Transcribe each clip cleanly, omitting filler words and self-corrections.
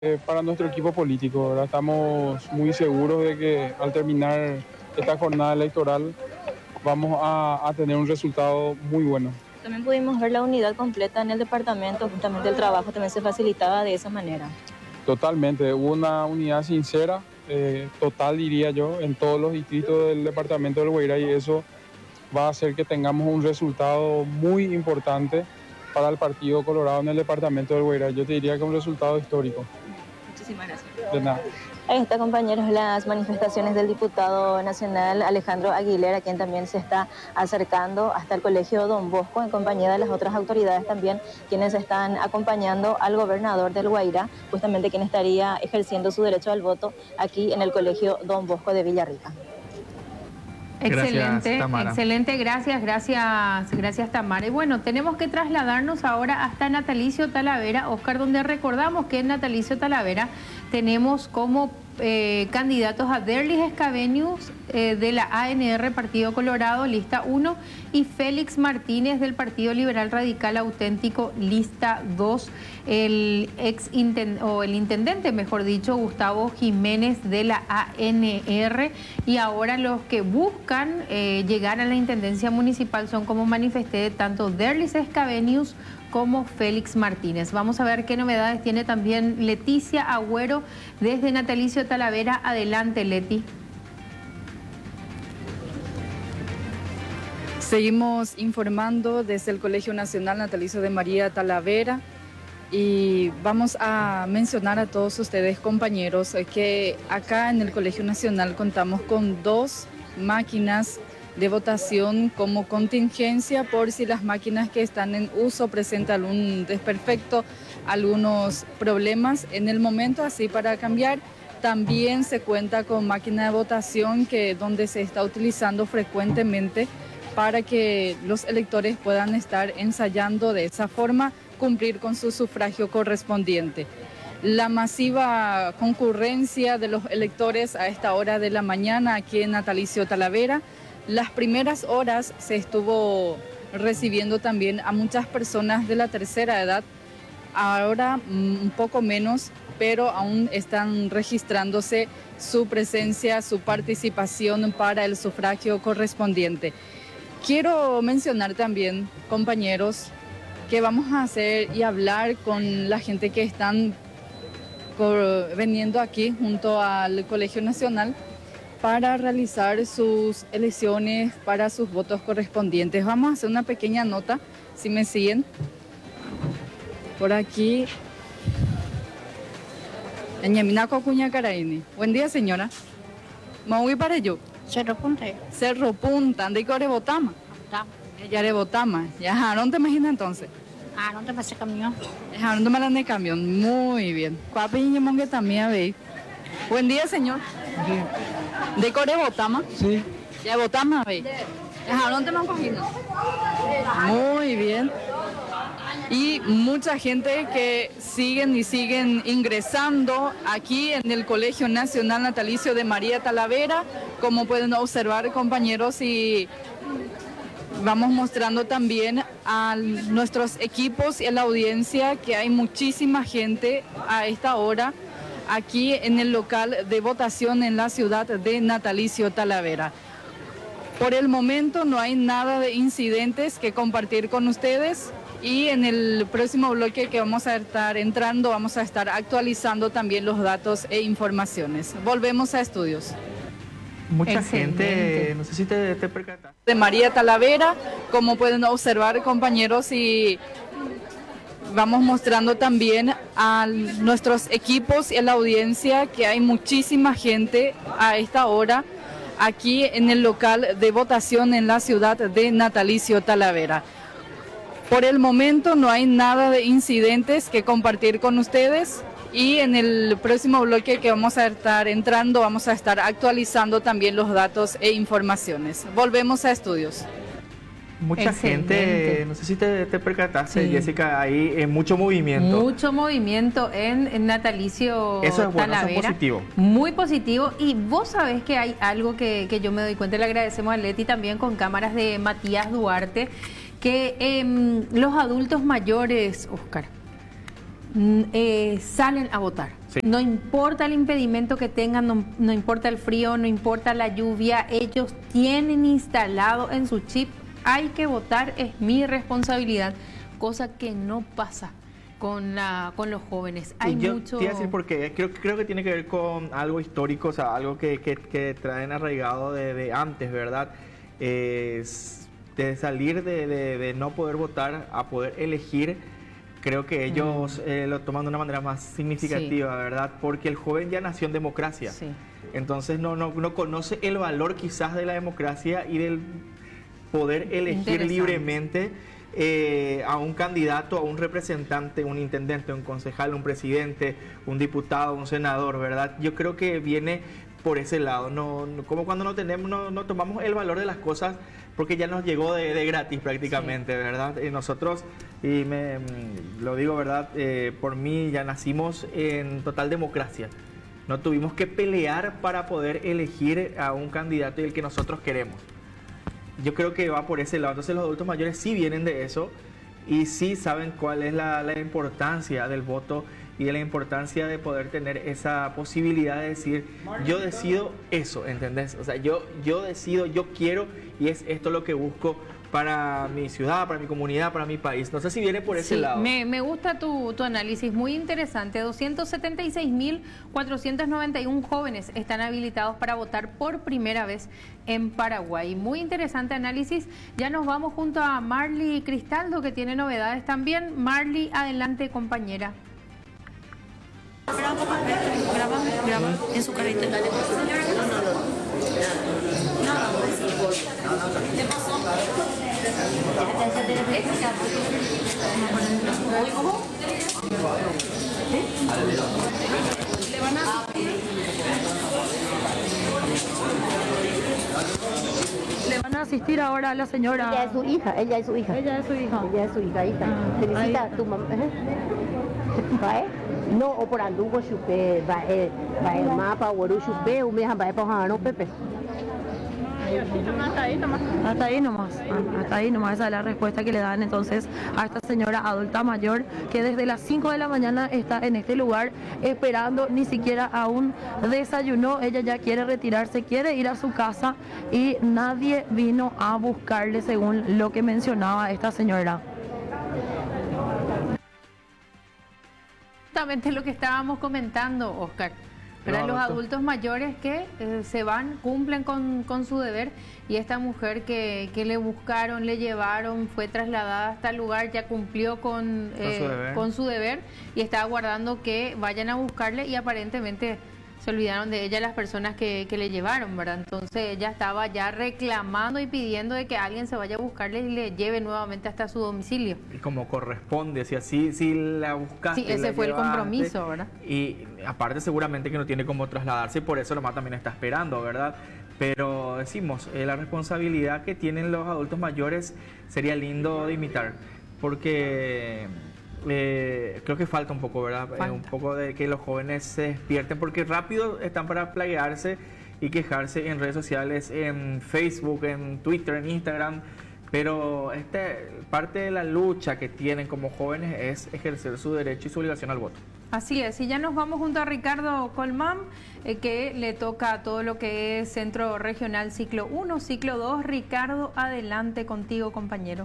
para nuestro equipo político, ¿verdad? Estamos muy seguros de que al terminar esta jornada electoral vamos a tener un resultado muy bueno. También pudimos ver la unidad completa en el departamento, justamente el trabajo también se facilitaba de esa manera. Totalmente, hubo una unidad sincera, total diría yo, en todos los distritos del departamento del Guairá, y eso va a hacer que tengamos un resultado muy importante para el Partido Colorado en el departamento del Guairá. Yo te diría que un resultado histórico. Muchísimas gracias. De nada. Ahí está, compañeros, las manifestaciones del diputado nacional Alejandro Aguilera, quien también se está acercando hasta el colegio Don Bosco en compañía de las otras autoridades también, quienes están acompañando al gobernador del Guairá, justamente quien estaría ejerciendo su derecho al voto aquí en el colegio Don Bosco de Villarrica. Excelente, Tamara. excelente, gracias Tamara. Y bueno, tenemos que trasladarnos ahora hasta Natalicio Talavera, Oscar, donde recordamos que en Natalicio Talavera tenemos como candidatos a Derlis Escavenius de la ANR Partido Colorado, lista 1, y Félix Martínez del Partido Liberal Radical Auténtico, lista 2, el intendente, mejor dicho, Gustavo Jiménez de la ANR, y ahora los que buscan llegar a la intendencia municipal son, como manifesté, tanto Derlis Escavenius como Félix Martínez. Vamos a ver qué novedades tiene también Leticia Agüero desde Natalicio Talavera. Adelante, Leti. Seguimos informando desde el Colegio Nacional Natalicio de María Talavera y vamos a mencionar a todos ustedes, compañeros, que acá en el Colegio Nacional contamos con 2 máquinas de votación como contingencia por si las máquinas que están en uso presentan algún desperfecto, algunos problemas en el momento, así para cambiar. También se cuenta con máquina de votación donde se está utilizando frecuentemente para que los electores puedan estar ensayando de esa forma, cumplir con su sufragio correspondiente. La masiva concurrencia de los electores a esta hora de la mañana aquí en Natalicio Talavera. Las primeras horas se estuvo recibiendo también a muchas personas de la tercera edad, ahora un poco menos, pero aún están registrándose su presencia, su participación para el sufragio correspondiente. Quiero mencionar también, compañeros, que vamos a hacer y hablar con la gente que están veniendo aquí junto al Colegio Nacional para realizar sus elecciones, para sus votos correspondientes. Vamos a hacer una pequeña nota, si me siguen. Por aquí. Ñaminaco Acuña Caraini. Buen día, señora. Maui para yo. Cerro Punta. Cerro Punta, ¿de qué hora votamos? Ya le votamos. Ya, ¿dónde te imaginas entonces? No te pasé camión. ¿Dónde me la de camión? Muy bien. Papi y mongue también, veis. Buen día, señor. ¿De qué hora votamos? Sí. Ya votamos, veis. ¿Dónde me imaginas? Muy bien. Y mucha gente que siguen ingresando aquí en el Colegio Nacional Natalicio de María Talavera, como pueden observar, compañeros, y vamos mostrando también a nuestros equipos y a la audiencia que hay muchísima gente a esta hora aquí en el local de votación en la ciudad de Natalicio Talavera. Por el momento no hay nada de incidentes que compartir con ustedes. Y en el próximo bloque que vamos a estar entrando, vamos a estar actualizando también los datos e informaciones. Volvemos a estudios. Mucha Excelente. gente, no sé si te percataste. De María Talavera, como pueden observar, compañeros, y vamos mostrando también a nuestros equipos y a la audiencia que hay muchísima gente a esta hora aquí en el local de votación en la ciudad de Natalicio Talavera. Por el momento no hay nada de incidentes que compartir con ustedes y en el próximo bloque que vamos a estar entrando vamos a estar actualizando también los datos e informaciones. Volvemos a estudios. Mucha Excelente. gente, no sé si te percataste, Sí. Jessica, hay mucho movimiento. Mucho movimiento en Natalicio Eso es bueno, Talavera. eso es positivo. Muy positivo. Y vos sabés que hay algo que yo me doy cuenta, le agradecemos a Leti también con cámaras de Matías Duarte, que los adultos mayores, Oscar, salen a votar. Sí. No importa el impedimento que tengan, no importa el frío, no importa la lluvia, ellos tienen instalado en su chip, hay que votar, es mi responsabilidad, cosa que no pasa con los jóvenes. Hay yo mucho... te iba a decir porque creo que tiene que ver con algo histórico, o sea, algo que traen arraigado de antes, ¿verdad? De salir de no poder votar a poder elegir. Creo que ellos lo toman de una manera más significativa, sí, ¿verdad? Porque el joven ya nació en democracia. Sí. Entonces no conoce el valor quizás de la democracia y del poder elegir libremente a un candidato, a un representante, un intendente, un concejal, un presidente, un diputado, un senador, ¿verdad? Yo creo que viene por ese lado, como cuando no tomamos el valor de las cosas porque ya nos llegó de gratis prácticamente, sí, ¿verdad? Nosotros, y lo digo, ¿verdad? Por mí ya nacimos en total democracia. No tuvimos que pelear para poder elegir a un candidato y el que nosotros queremos. Yo creo que va por ese lado. Entonces los adultos mayores sí vienen de eso y sí saben cuál es la importancia del voto y de la importancia de poder tener esa posibilidad de decir, yo decido eso, ¿entendés? O sea, yo decido, yo quiero y es esto lo que busco para mi ciudad, para mi comunidad, para mi país. No sé si viene por ese lado. Me gusta tu análisis, muy interesante. 276.491 jóvenes están habilitados para votar por primera vez en Paraguay. Muy interesante análisis. Ya nos vamos junto a Marly Cristaldo, que tiene novedades también. Marly, adelante, compañera. Graba en su carita. Le van a asistir ahora a la señora. Ella es su hija. Ella es su hija, hija. Felicita a tu mamá. ¿Vale? No, o por andugo chupé, va el mapa, o chupé, o me dejan para no Pepe. Hasta ahí nomás, esa es la respuesta que le dan entonces a esta señora adulta mayor que desde las 5 de la mañana está en este lugar esperando, ni siquiera aún desayunó, ella ya quiere retirarse, quiere ir a su casa y nadie vino a buscarle según lo que mencionaba esta señora. Justamente lo que estábamos comentando, Oscar. Para los adultos mayores que se van, cumplen con su deber, y esta mujer que le buscaron, le llevaron, fue trasladada hasta el lugar, ya cumplió con su deber y está aguardando que vayan a buscarle, y aparentemente se olvidaron de ella las personas que le llevaron, ¿verdad? Entonces ella estaba ya reclamando y pidiendo de que alguien se vaya a buscarle y le lleve nuevamente hasta su domicilio. Y como corresponde, si así, si la buscaste. Sí, ese fue el compromiso, ¿verdad? Y aparte seguramente que no tiene cómo trasladarse y por eso nomás también está esperando, ¿verdad? Pero decimos, la responsabilidad que tienen los adultos mayores sería lindo de imitar, porque... creo que falta un poco, ¿verdad? Un poco de que los jóvenes se despierten, porque rápido están para plaguearse y quejarse en redes sociales, en Facebook, en Twitter, en Instagram, pero parte de la lucha que tienen como jóvenes es ejercer su derecho y su obligación al voto. Así es, y ya nos vamos junto a Ricardo Colmán, que le toca todo lo que es Centro Regional Ciclo 1, Ciclo 2. Ricardo, adelante contigo, compañero.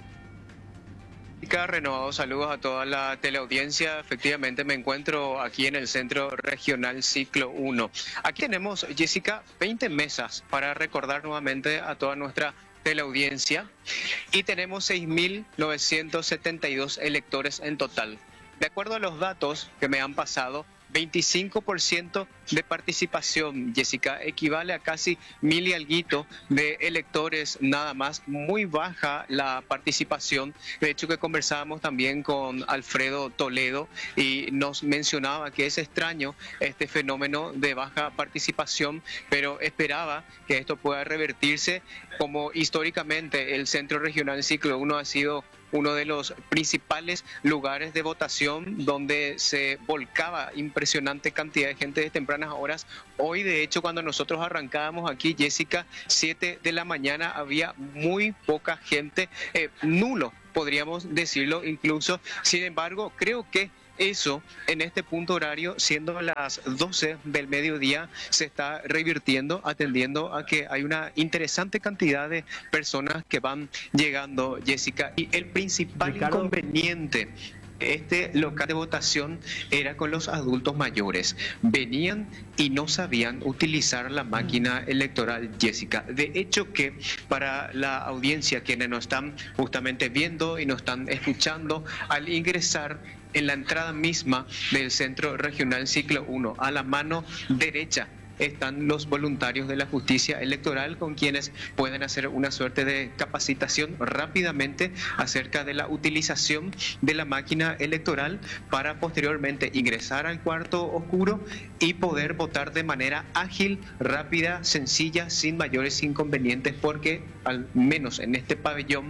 Renovados saludos a toda la teleaudiencia. Efectivamente me encuentro aquí en el Centro Regional Ciclo 1. Aquí tenemos, Jessica, 20 mesas para recordar nuevamente a toda nuestra teleaudiencia, y tenemos 6.972 electores en total. De acuerdo a los datos que me han pasado, 25% de participación, Jessica, equivale a casi 1.000 y alguito de electores nada más. Muy baja la participación. De hecho, que conversábamos también con Alfredo Toledo y nos mencionaba que es extraño este fenómeno de baja participación, pero esperaba que esto pueda revertirse, como históricamente el Centro Regional Ciclo 1 ha sido uno de los principales lugares de votación donde se volcaba impresionante cantidad de gente de tempranas horas. Hoy, de hecho, cuando nosotros arrancábamos aquí, Jessica, 7 de la mañana, había muy poca gente, nulo, podríamos decirlo incluso. Sin embargo, creo que Eso, en este punto horario, siendo las 12 del mediodía, se está revirtiendo, atendiendo a que hay una interesante cantidad de personas que van llegando, Jessica. Y el principal inconveniente de este local de votación era con los adultos mayores. Venían y no sabían utilizar la máquina electoral, Jessica. De hecho que para la audiencia, quienes nos están justamente viendo y nos están escuchando, al ingresar en la entrada misma del Centro Regional Ciclo 1, a la mano derecha, están los voluntarios de la justicia electoral con quienes pueden hacer una suerte de capacitación rápidamente acerca de la utilización de la máquina electoral para posteriormente ingresar al cuarto oscuro y poder votar de manera ágil, rápida, sencilla, sin mayores inconvenientes, porque al menos en este pabellón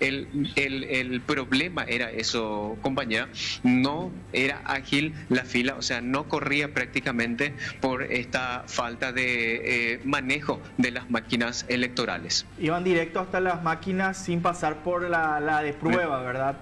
el problema era eso, compañera, no era ágil la fila, o sea, no corría prácticamente por esta falta de manejo de las máquinas electorales. Iban directo hasta las máquinas sin pasar por la de prueba, ¿verdad?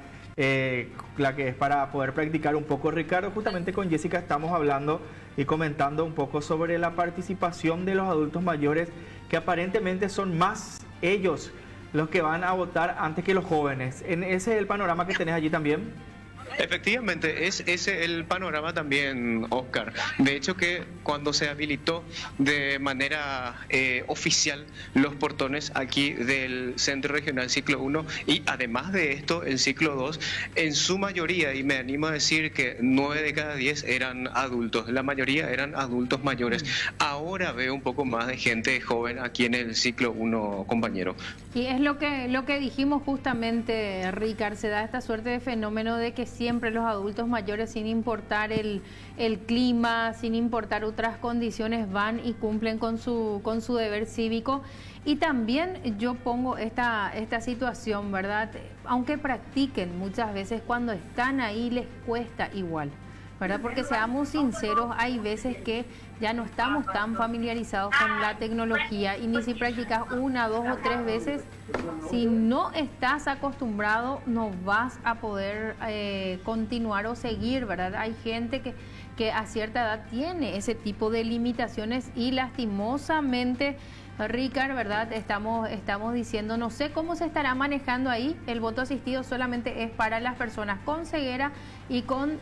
La que es para poder practicar un poco. Ricardo, justamente con Jessica estamos hablando y comentando un poco sobre la participación de los adultos mayores, que aparentemente son más ellos los que van a votar antes que los jóvenes. ¿Ese es el panorama que tenés allí también? Efectivamente, es ese el panorama también, Oscar. De hecho que cuando se habilitó de manera oficial los portones aquí del Centro Regional Ciclo 1 y además de esto el Ciclo 2, en su mayoría, y me animo a decir que 9 de cada 10 eran adultos, la mayoría eran adultos mayores. Ahora veo un poco más de gente joven aquí en el Ciclo 1, compañero. Y es lo que dijimos justamente, Ricardo, se da esta suerte de fenómeno de que siempre los adultos mayores, sin importar el clima, sin importar otras condiciones, van y cumplen con su deber cívico. Y también yo pongo esta situación, ¿verdad? Aunque practiquen, muchas veces cuando están ahí les cuesta igual, ¿verdad? Porque seamos sinceros, hay veces que ya no estamos tan familiarizados con la tecnología y ni si practicas 1, 2 o 3 veces, si no estás acostumbrado no vas a poder continuar o seguir, ¿verdad? Hay gente que a cierta edad tiene ese tipo de limitaciones y lastimosamente, Ricardo, ¿verdad? Estamos diciendo, no sé cómo se estará manejando ahí. El voto asistido solamente es para las personas con ceguera y con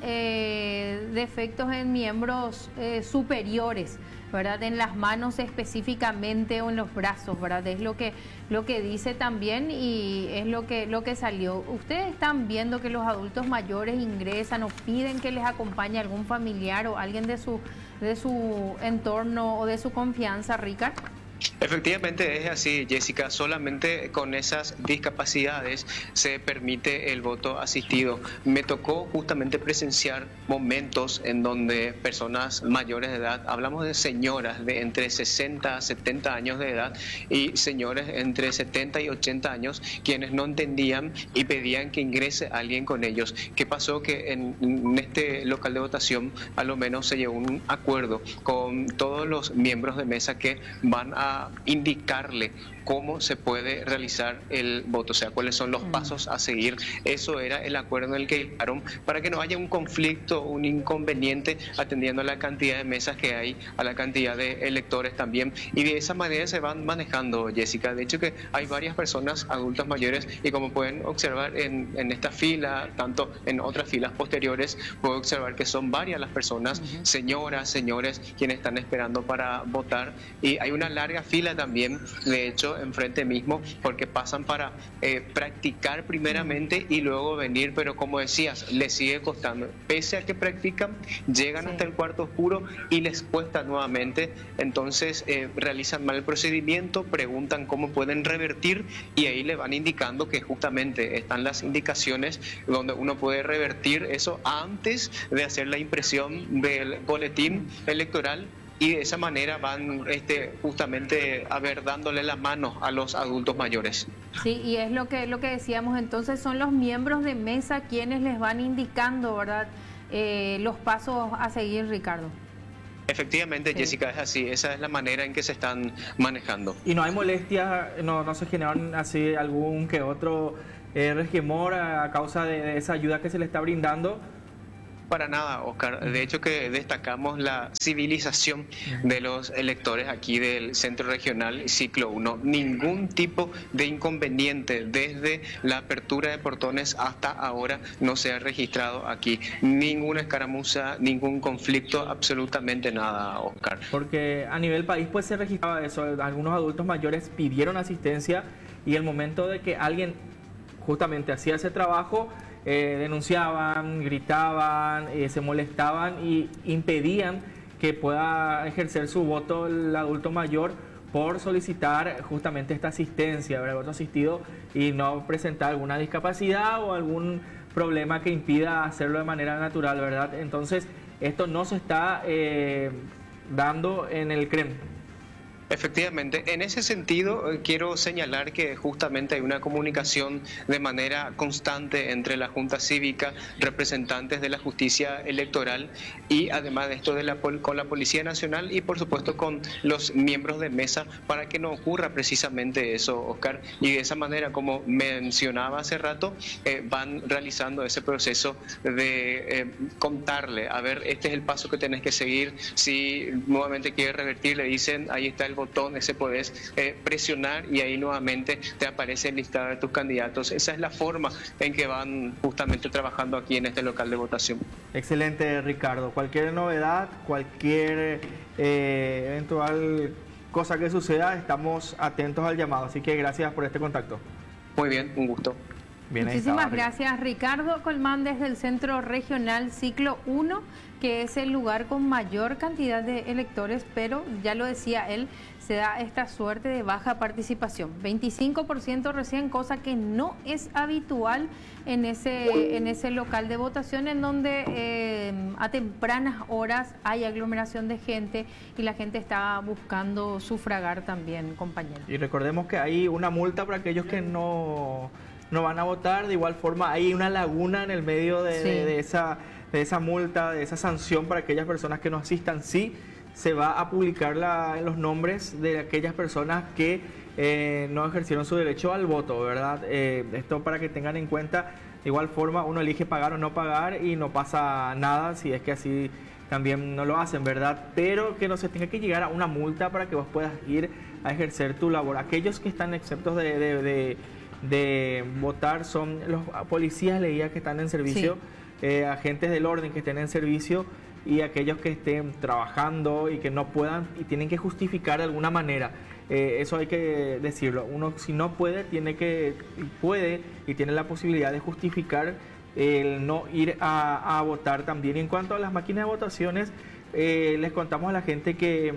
defectos en miembros superiores, ¿verdad? En las manos específicamente o en los brazos, ¿verdad? Es lo que dice también y es lo que salió. ¿Ustedes están viendo que los adultos mayores ingresan o piden que les acompañe algún familiar o alguien de su entorno o de su confianza, Ricardo? Efectivamente es así, Jessica, solamente con esas discapacidades se permite el voto asistido. Me tocó justamente presenciar momentos en donde personas mayores de edad, hablamos de señoras de entre 60 a 70 años de edad y señores entre 70 y 80 años, quienes no entendían y pedían que ingrese alguien con ellos. ¿Qué pasó? Que en este local de votación a lo menos se llegó a un acuerdo con todos los miembros de mesa que van a indicarle cómo se puede realizar el voto, o sea, cuáles son los pasos a seguir. Eso era el acuerdo en el que llegaron para que no haya un conflicto, un inconveniente, atendiendo a la cantidad de mesas que hay, a la cantidad de electores también, y de esa manera se van manejando, Jessica. De hecho que hay varias personas adultas mayores y como pueden observar en esta fila, tanto en otras filas posteriores, puedo observar que son varias las personas, señoras, señores, quienes están esperando para votar, y hay una larga fila también, de hecho, enfrente mismo, porque pasan para practicar primeramente y luego venir, pero como decías, les sigue costando. Pese a que practican, llegan hasta el cuarto oscuro y les cuesta nuevamente, entonces realizan mal el procedimiento, preguntan cómo pueden revertir y ahí le van indicando que justamente están las indicaciones donde uno puede revertir eso antes de hacer la impresión del boletín electoral. Y de esa manera van justamente dándole la mano a los adultos mayores. Sí, y es lo que decíamos, entonces son los miembros de mesa quienes les van indicando, ¿verdad? Los pasos a seguir, Ricardo. Efectivamente, sí. Jessica, es así, esa es la manera en que se están manejando. ¿Y no hay molestias, no se generan así algún que otro resquemor a causa de esa ayuda que se le está brindando? Para nada, Oscar. De hecho que destacamos la civilización de los electores aquí del Centro Regional Ciclo 1. Ningún tipo de inconveniente desde la apertura de portones hasta ahora no se ha registrado aquí. Ninguna escaramuza, ningún conflicto, absolutamente nada, Oscar. Porque a nivel país pues se registraba eso. Algunos adultos mayores pidieron asistencia y el momento de que alguien justamente hacía ese trabajo, denunciaban, gritaban, se molestaban y impedían que pueda ejercer su voto el adulto mayor por solicitar justamente esta asistencia, ¿verdad? Voto asistido y no presentar alguna discapacidad o algún problema que impida hacerlo de manera natural, ¿verdad? Entonces, esto no se está dando en el CREM. Efectivamente, en ese sentido quiero señalar que justamente hay una comunicación de manera constante entre la Junta Cívica, representantes de la justicia electoral y además de esto con la Policía Nacional y por supuesto con los miembros de mesa para que no ocurra precisamente eso, Oscar, y de esa manera, como mencionaba hace rato, van realizando ese proceso de contarle, a ver, este es el paso que tenés que seguir, si nuevamente quieres revertir, le dicen, ahí está el botón, ese podés presionar y ahí nuevamente te aparece el listado de tus candidatos. Esa es la forma en que van justamente trabajando aquí en este local de votación. Excelente, Ricardo. Cualquier novedad, cualquier eventual cosa que suceda, estamos atentos al llamado. Así que gracias por este contacto. Muy bien, un gusto. Bien, muchísimas gracias, Ricardo Colmán, desde el Centro Regional Ciclo 1, que es el lugar con mayor cantidad de electores, pero ya lo decía él, se da esta suerte de baja participación. 25% recién, cosa que no es habitual en ese local de votación, en donde a tempranas horas hay aglomeración de gente y la gente está buscando sufragar también, compañeros. Y recordemos que hay una multa para aquellos que no van a votar. De igual forma hay una laguna en el medio de esa multa, de esa sanción para aquellas personas que no asistan. Sí, se va a publicar los nombres de aquellas personas que no ejercieron su derecho al voto, ¿verdad? Esto para que tengan en cuenta. De igual forma uno elige pagar o no pagar y no pasa nada si es que así también no lo hacen, ¿verdad? Pero que no se tenga que llegar a una multa para que vos puedas ir a ejercer tu labor. Aquellos que están exentos de votar son los policías, leía, que están en servicio, agentes del orden que estén en servicio y aquellos que estén trabajando y que no puedan y tienen que justificar de alguna manera. Eso hay que decirlo. Uno, si no puede, puede y tiene la posibilidad de justificar el no ir a votar también. Y en cuanto a las máquinas de votaciones, les contamos a la gente que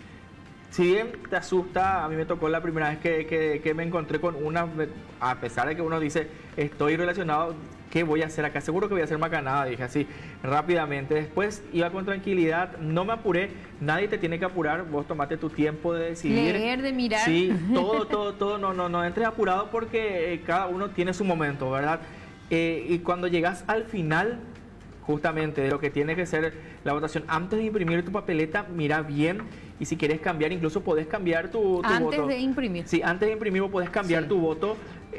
si bien te asusta, a mí me tocó la primera vez que me encontré con una, a pesar de que uno dice, estoy relacionado, ¿qué voy a hacer acá? Seguro que voy a hacer macanada, dije así rápidamente. Después iba con tranquilidad, no me apuré, nadie te tiene que apurar, vos tomate tu tiempo de decidir. Leer, de mirar. Sí, todo, no entres apurado porque cada uno tiene su momento, ¿verdad? Y cuando llegas al final, justamente de lo que tiene que ser la votación, antes de imprimir tu papeleta, mira bien, y si quieres cambiar, incluso podés cambiar tu voto. Antes de imprimir. Sí, antes de imprimir vos podés cambiar tu voto,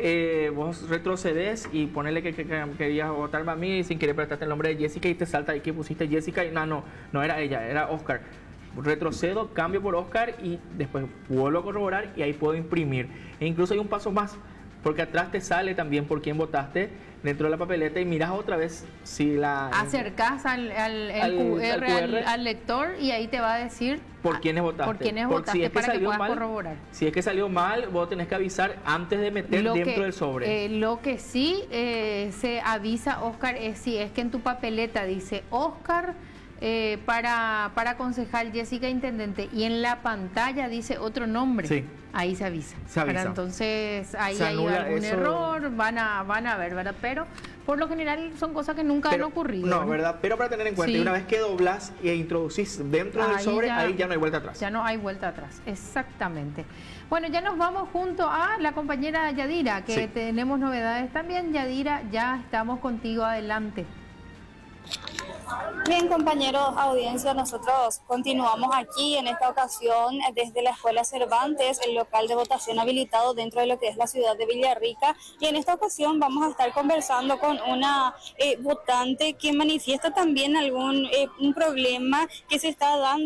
vos retrocedes y ponele que querías votarme a mí y sin querer prestaste el nombre de Jessica y te salta ahí que pusiste Jessica y no era ella, era Oscar. Retrocedo, cambio por Oscar y después vuelvo a corroborar y ahí puedo imprimir. E incluso hay un paso más, porque atrás te sale también por quién votaste dentro de la papeleta y miras otra vez si la... Acercás al QR al lector y ahí te va a decir por quiénes votaste. Por quiénes votaste, si es que para que puedas corroborar. Si es que salió mal, vos tenés que avisar antes de meter dentro del sobre. Lo que sí se avisa, Oscar, es si es que en tu papeleta dice Oscar para concejal Jessica Intendente y en la pantalla dice otro nombre. Sí. Ahí se avisa. Entonces ahí hay algún error, van a ver, ¿verdad? Pero por lo general son cosas que nunca han ocurrido. No, ¿verdad? Pero para tener en cuenta, una vez que doblas e introducís dentro del sobre, ahí ya no hay vuelta atrás. Ya no hay vuelta atrás, exactamente. Bueno, ya nos vamos junto a la compañera Yadira, que tenemos novedades también. Yadira, ya estamos contigo, adelante. Bien, compañeros, audiencia, nosotros continuamos aquí en esta ocasión desde la Escuela Cervantes, el local de votación habilitado dentro de lo que es la ciudad de Villarrica, y en esta ocasión vamos a estar conversando con una votante que manifiesta también un problema que se está dando